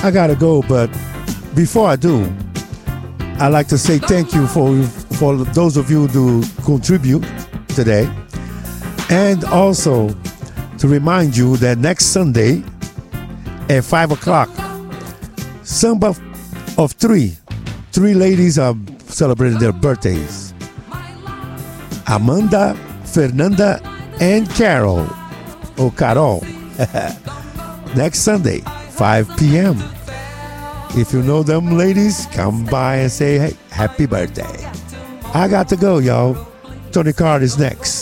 I gotta go, but before I do, I'd like to say thank you for those of you who contribute today, and also to remind you that next Sunday at 5 o'clock, Samba of Three ladies are celebrating their birthdays. Amanda, Fernanda, and Carol. Next Sunday, 5 p.m. If you know them ladies, come by and say, hey, happy birthday. I got to go, y'all. Tony Card is next.